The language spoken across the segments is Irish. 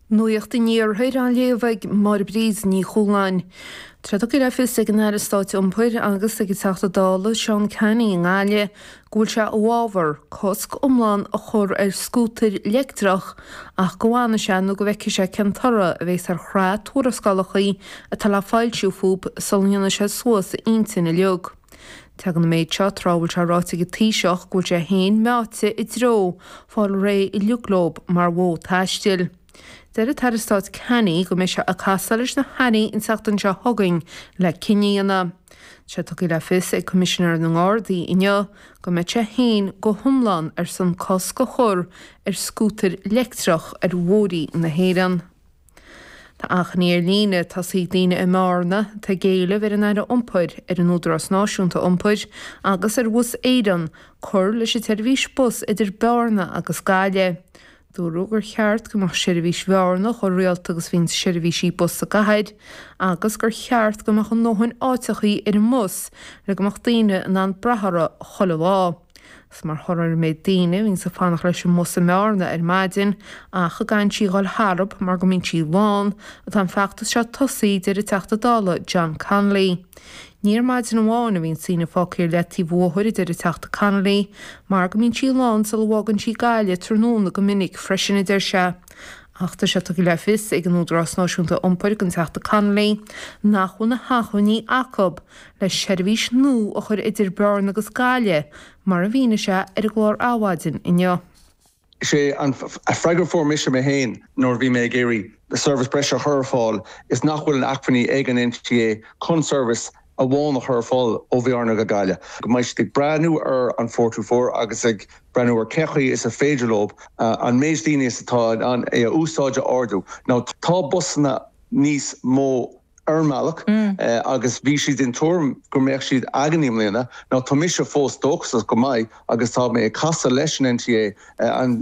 Nuocht in níorthair an léomhaig mar bríos ní chúláin. Tradach go raibh ag an Stáit Iompair agus ag teachta dála Seán Kenny in Gáile gúil se bhábhar cosc umláin a chur scútar leictrach ach go bhhaina se nó go bheice se centara a bheits ar chrá túrascalachaí a tal fáiltiú fúb solíonna se suas intin i leog. Tegan na méid seo trábhail se ráite go tíiseach gúil se haon meáte i dró fáil ré i luglób mar bhó taistil. Deir tar Stáit Kenny go mé se a casalis na haní in seachtain se thugaing le ciníana. Se tu le fis ag commissioner na Gardaí inne go mé se haon go thumláin ar san cos go chur ar scútar leictrach ar mhórí na héireann. Tá achníar líne tasí líne i Marna tá géile ar an aire iompair ar an údras náisiúnta iompair agus ar bhus éireann chur leis i teirvís bus idir Bearna agus Gáile. Dúrú gur cheart go mar seirbhís bhearnach ó rialta agus bhín seirbhísí bus a gahaid, agus gur cheart go mar an nóhain áitechaí ar an mus le go mar daoine an brathara cholamhá. Is mar thorar méid daoine hín sa fannach leis an mus a mearna ar maidin ach a gcain sí gáil Harb mar go mín sí láin a tá feachtas se tosaí de i teachta dála John Connolly. Níor maidin amháin a bhín sína fácéir letí bhóthir idir i teachta Connolly, mar go mín sí lán sa bhágan sí Gáile tróna go minic freisin idir se. Achta se tu le fis ag an údras náisiúnta iompair an teachta Connolly nachú na hachaní Acob leis seirbhís nó a chur idir Bearna agus Gáile mar a bhíne se ar a glár áhhaidin inne. Sé an freigur formis me hain nor bhí mé géirí the service pressure her fall is nachhfuil an acfaní ag an NTA chun service a bháin her fall ó bhearna go Gáile. Go maiid ag breanú ar an 424 agus ag breanú ar cechaí is a féidirlób an méid daoine is atá an úsáide ardú. Ná tá busna níos mó armálach agus bhí siad in túm gur méid siad aganím léna, ná tá mis se fós dochas go maiid agus tá mé casa leis an NTA an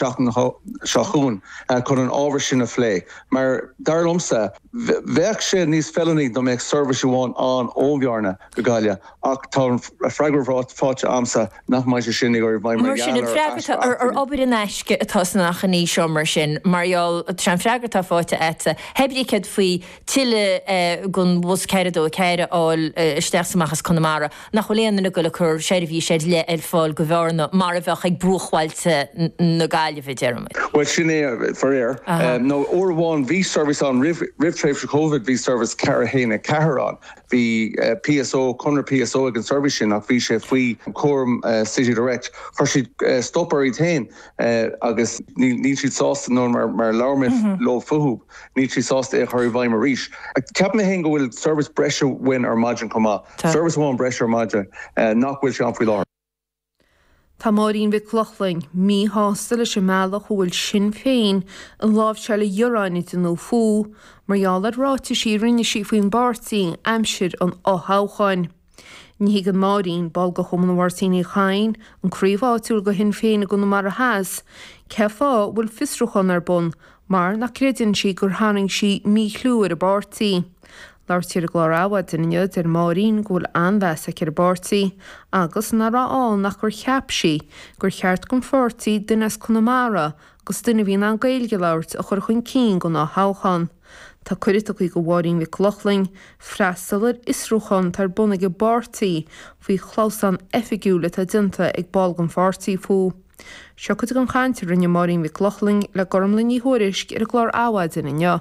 seachún chun an ábhar sin a phlé. Mar darlumsa bheith sé níos felony do méid service bháin an óbhearna go Gáile ach tá freigur fáte amsa nach mai sé sinnig ar bhaim mar sin freagartá ar obair in eisce atá nach an ní seo mar sin marall tram freagartá fáte éta hebrí ced faoi tiile gon bhs ceiredó ceire áil steachsamachchas Connemara nach choléanana go le chur seirbhí sé le fáil go bhearna mar a bheith ag brúchhailte na Gáile bhí dearmid. Well sin é for air. No orháin ví service an Ribtréimh se COVID ví service cara héna ceharán. Bhí PSO chunar PSO ag an service sin ach bhí sé faoi chum City Direct. Chur siad stoppar í tain agus ní siad sásta nó mar leirmih lo futhúb. Ní siad sásta é chuir bhaim a ríis. Ceap me hen go bhfuil service breise win ar maidin comá. Service bháin breise ar maidin nach bhfuil se an faoi láir. Tá marín bheith clochling mí hástal leis mealach bhfuil sin féin an lábh se le dheoráinit nó fú, marall ráte sí rinne sí faoin bartíí aimsir an áthcháin. Ní an marín bal go chum an bhhartíí chain an críomháúil go hin féin go mar a háas, ceá bhfuil fisrúchan ar bun, mar nach creaann si gur tháinig si mí chlúir a bartíí. Láirtíar a glár áhhaid inne ar marín ghfuil anmheasa ar bartíí agus na ráán nach gur cheap si gur cheart gom fortíí dunas Connemara agus duine bhíon an Gaeilge labhairt a chur chun cín go ná háchan. Tá cuireach go bhhaín bhí clochling freistalir isrúchan tar buna go bartíí faoi chlósan effigiúla a dinta ag ball gom fortíí fú. Seo chud an chainte rinne marín bhí clochling le gorm le ní thuirisc ar a glár áhhaid inne.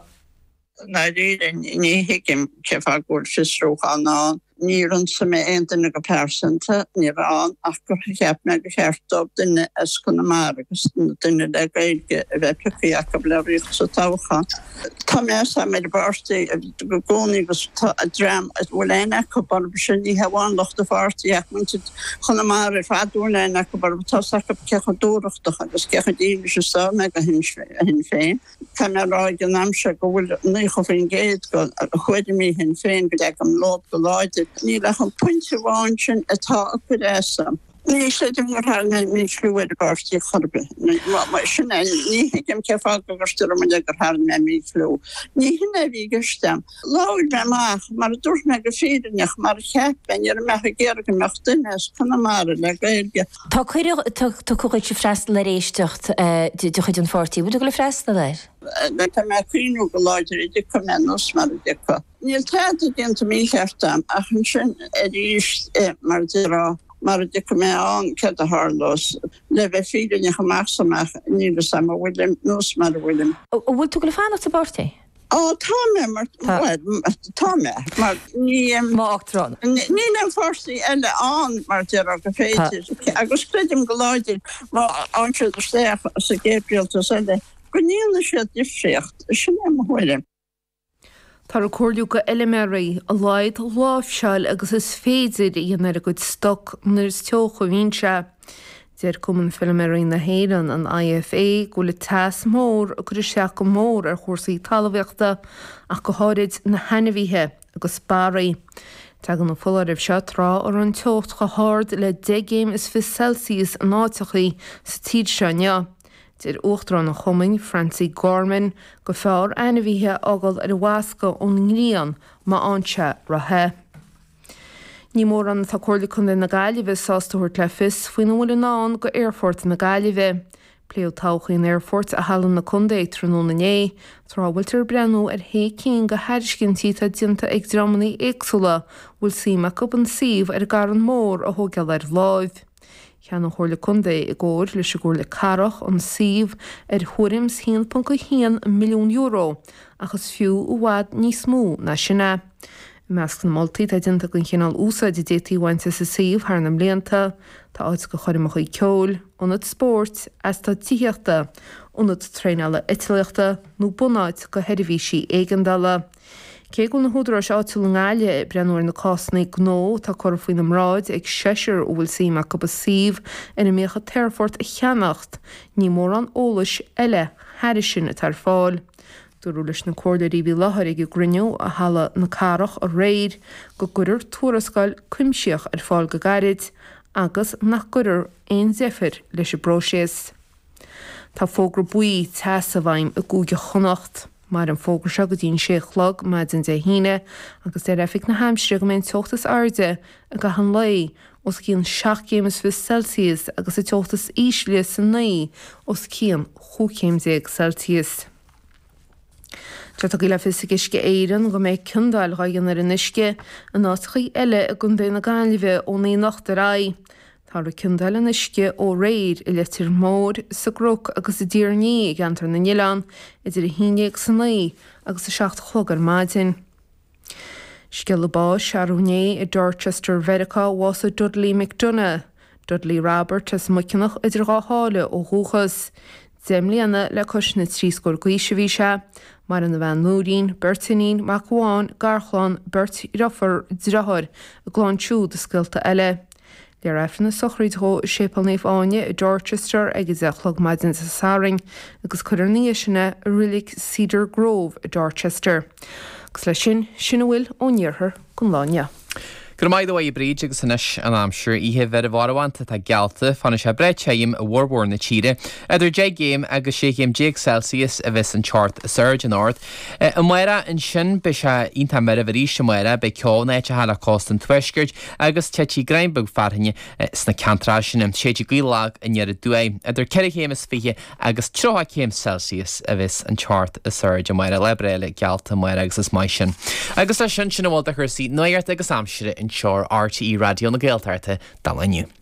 Na dyn ni hygym cefa gwrthys rwch anna ni rhan sy'n ein go persenta ni rhan ac o'r hygefna gyfertob dyn ysgwn y mar agos dyn y gaelge fe plygu ac o blefrych so tawcha. Ta mes am yr barti gwni gos a dram wylein ac o bar bysyn ni hewan loch dy farti ac mwyn tyd chwn y mar y ffad wylein ac o bar tas ac o cech o dŵrwch doch agos cech o dyn bysyn sa meg a hyn ffein. Tam na roi gan amser go wyl ni choffin geid go chwedi mi hyn ffein gyda am lob go loedyd. Ni lach yn pwynt i wansyn y ta o gwydesa. Ní sé mar míslú gátí chorbe. sinna ní hiim ceá gosú man gur há me míslú. Ní hinna bhí gustem. Láir me máach mar dúr me go féidirneach mar chepen ar me géir go mecht duines chuna mar le gaige. Tá chuid se freistal le réistecht du chuid an fortíí, bú go le freistal leir? Le me cuiú go láidir idir go menos mar decha. Níl te génta mí chearttam a chun sin ríist mar dirá. Mar de kom aan ke a haarlos. Le we fieden je gemaaksamach nie samen Willem noos maar Willem. Wil tú go fan te borti? Tá mar maar nie Machtron. Nie en forsie en aan maar go féidir. Agus spredim geluidir maar aan de steach se Gabriel te zeggen. Gonile sé difrecht sin Willem. Tar cuairliú go Eiliméirí a leid láimhseáil agus is féidir íonar a go stoc nuair teocha bhínse. Déir cumann Eiliméirí na héireann an IFA go le teas mór a gur seach go mór ar chósaí talmhaíochta ach go háirid na hainmhíthe agus Barraí. Tá an fullaibh seo rá ar an teocht go háard le 10 is fi Celsius an áitechaí sa tíd seo. Dir uachtarán na chumainn Francie Gorman go fearr ainmhíthe agal ar bhhuasca ón ngrian má anse rathe. Ní mór an tá cuirla chun na Gaillimhe sástúirt le fis faoin bhfuil ná go Airfort na Gaillimhe. Pléú táchaí Airfort a hallan na chundé tróna né, tráhfuiltar brenn ar cén go heiriscinntíí tá dinta ag dramaní éagsúla bhfuil siach go an siomh ar gar an mór a thógeal ar láimh. Cheanna chóirla chundé i ggóir leis gur le carach an siomh ar thuirims 1.1 milliún euro agus fiú bhhad níos mó na sinna. Measc na moltaí tá dinta gon chéanál úsáid i détaíhainte sa siomh thar na mblianta, tá áit go choirimach í ceol, ionad sport, as tá tíochta, ionad tréála italiachta nó bunáid go heidirhísí éigandala. Cé go na húdra se áitiúil ngáile brenúir na cásna gnó tá chur faoin amráid ag seisiir ó bhfuil siach go siomh ina mécha Airfort a cheannacht, ní mór an ólais eile heiirisin a tar fáil. Dúrú leis na cóirdaí bhí láthair ag grinneú a hala na carach a réir go gurir túrascail cuimseach ar fáil go gairid agus nach gurir aon zeifir leis a bróséas. Tá fógra buí teas a bhaim a gúige chonacht. Mar an fógra se go dtín sé chlog maidin de híine agus é raifik na haimstre go mén teochttas airde a go han lei os cían 7 fi Celsius agus i teochttas ísle san 9 os cían 5 Celsius. Tá go le fisigisce éan go méid cundáil ragan ar an isce an áchaí eile a gundé na Gaillimhe ó naí nacht a rá. Tá a cundáil an isce ó réir i letir mór sa grúch agus i ddíorní gantar na Nílan idir a híineag san 9 agus a 7 chugar maidin. Sciil bá searúné i Dorchester Verica was a Dudley McDonough, Dudley Robert as mucinach idir gáála ó thuchas. Zemlíanana le cosna tríscór gaoise bhí se, mar an na bhean Múrín, Bertanín, Macháin, Garchláin, Bert Iroffar, Drahar a gláinsú de sciilta eile. Le raifna sochraító sépalnéomh áine i Dorchester ag is echlog maidin sa Saring agus chuir níos sinna a rilik Cedar Grove i Dorchester. Gus le sin bhfuil ó níorthar go láine. Gur maidh i bríd agus sanis an amsúr ihe bheit a bhhaanta tá gealta fanna se breitseim a bhór na tíre, idir 10 agus 6 Celsius a bheits an chart a surge an ort. An muire an sin be se ionta mar a bhí sem muire be ceána éte hala cost an tuisgurt agus tetí greinbug farthaine sna cantrá sin am séidir gílag in ar a dúé, idir 4 fiche agus 3 Celsius a bheits an chart a surge a muire lebréile gealta muire agus is mai sin. Agus a sin sin bhil a chusaí nuirt agus amsire in seoir RTE Radio na Gaeltarte dal aniu.